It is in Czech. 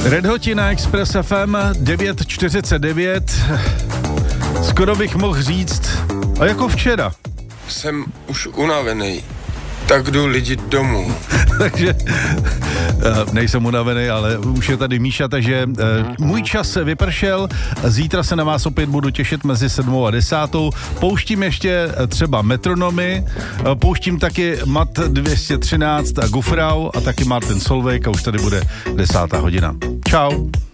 Red Hoti na Express FM 9:49. Skoro bych mohl říct, a jako včera. Jsem už unavený, tak jdu lidi domů. Takže nejsem unavený, ale už je tady Míša, takže můj čas vypršel. Zítra se na vás opět budu těšit mezi 7 a 10. Pouštím ještě třeba Metronomy, pouštím taky Mat 213 a Gufrau a taky Martin Solveig a už tady bude 10. hodina. Čau.